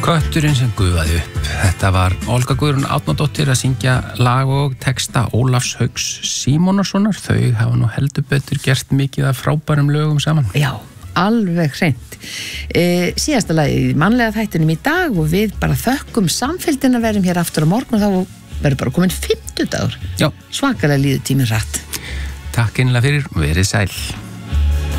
Kötturinn sem gufaði upp. Þetta var Olga Guðrún Árnadóttir að syngja lag og texta Ólafs Hauks Símonarsonar. Þau hafa nú heldur betur gert mikið af frábærum lögum saman. Já, alveg hreint. Síðasta lagið í mannlega þættinum í dag og við bara þökkum samfélgina, verðum hér aftur á morgun og þá verður bara komin 50 dagur. Já. Svakalega líður tíminn hratt. Takk einlega fyrir, verið sæl.